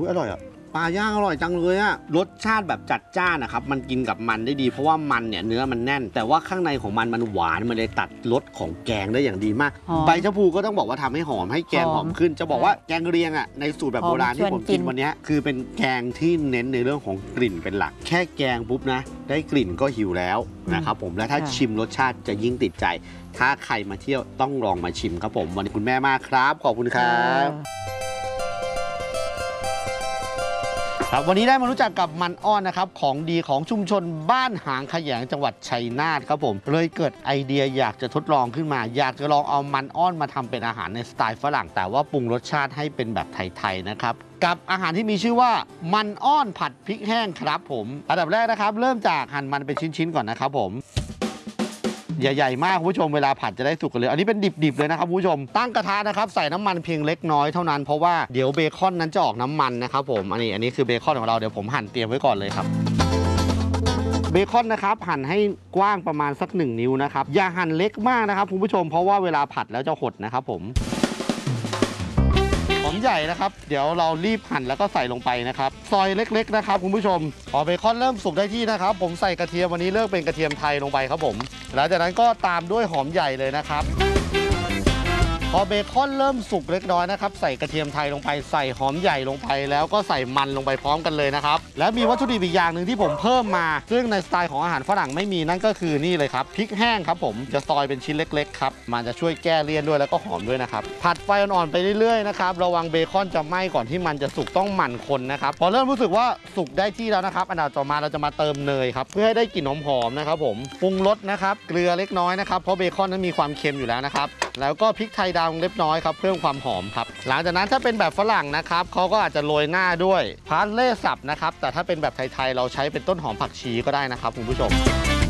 อร่อยอ่ะปลาย่างอร่อยจังเลยอะรสชาติแบบจัดจ้านนะครับมันกินกับมันได้ดีเพราะว่ามันเนี่ยเนื้อมันแน่นแต่ว่าข้างในของมันหวานมันเลยตัดรสของแกงได้อย่างดีมากใบชะพูก็ต้องบอกว่าทำให้หอมให้แกงหอมขึ้นจะบอกว่าแกงเรียงอ่ะในสูตรแบบโบราณที่ผมกินวันนี้คือเป็นแกงที่เน้นในเรื่องของกลิ่นเป็นหลักแค่แกงปุ๊บนะได้กลิ่นก็หิวแล้วนะครับผมและถ้าชิมรสชาติจะยิ่งติดใจถ้าใครมาเที่ยวต้องลองมาชิมครับผมวันนี้คุณแม่มากครับขอบคุณครับครับวันนี้ได้มารู้จักกับมันอ้อนนะครับของดีของชุมชนบ้านหางขยงจังหวัดชัยนาทครับผมเลยเกิดไอเดียอยากจะทดลองขึ้นมาอยากจะลองเอามันอ้อนมาทำเป็นอาหารในสไตล์ฝรั่งแต่ว่าปรุงรสชาติให้เป็นแบบไทยๆนะครับกับอาหารที่มีชื่อว่ามันอ้อนผัดพริกแห้งครับผมอันดับแรกนะครับเริ่มจากหั่นมันเป็นชิ้นๆก่อนนะครับผมใหญ่ๆมากคุณผู้ชมเวลาผัดจะได้สุกกันเลยอันนี้เป็นดิบๆเลยนะครับคุณผู้ชมตั้งกระทะนะครับใส่น้ำมันเพียงเล็กน้อยเท่านั้นเพราะว่าเดี๋ยวเบคอนนั้นจะออกน้ำมันนะครับผมอันนี้คือเบคอนของเราเดี๋ยวผมหั่นเตรียมไว้ก่อนเลยครับเบคอนนะครับหั่นให้กว้างประมาณสัก1 นิ้วนะครับอย่าหั่นเล็กมากนะครับคุณผู้ชมเพราะว่าเวลาผัดแล้วจะหดนะครับผมหอมใหญ่นะครับเดี๋ยวเรารีบหั่นแล้วก็ใส่ลงไปนะครับซอยเล็กๆนะครับคุณผู้ชมพอเบคอนเริ่มสุกได้ที่นะครับผมใส่กระเทียมวันนี้เลือกเป็นกระเทียมไทยลงไปครับผมหลังจากนั้นก็ตามด้วยหอมใหญ่เลยนะครับพอเบคอนเริ่มสุกเล็กน้อยนะครับใส่กระเทียมไทยลงไปใส่หอมใหญ่ลงไปแล้วก็ใส่มันลงไปพร้อมกันเลยนะครับแล้วมีวัตถุดิบอีกอย่างหนึ่งที่ผมเพิ่มมาซึ่งในสไตล์ของอาหารฝรั่งไม่มีนั่นก็คือนี่เลยครับพริกแห้งครับผมจะซอยเป็นชิ้นเล็กๆครับมันจะช่วยแก้เลี่ยนด้วยแล้วก็หอมด้วยนะครับผัดไฟอ่อนๆไปเรื่อยๆนะครับระวังเบคอนจะไหม้ก่อนที่มันจะสุกต้องหมั่นคนนะครับพอเริ่มรู้สึกว่าสุกได้ที่แล้วนะครับอันดับต่อมาเราจะมาเติมเนยครับเพื่อให้ได้กลิ่นหอมๆนะครับผมปรุงรสนะครับเกลือเล็กน้อยนะครับเพราะเบคอนนั้นมีความเค็มอยู่แล้วนะครับแล้วก็พริกไทยดำเล็กน้อยครับเพิ่มความหอมครับหลังจากนั้นถ้าเป็นแบบฝรั่งนะครับเขาก็อาจจะโรยหน้าด้วยพาร์สเล่สับนะครับแต่ถ้าเป็นแบบไทยๆเราใช้เป็นต้นหอมผักชีก็ได้นะครับคุณผู้ชม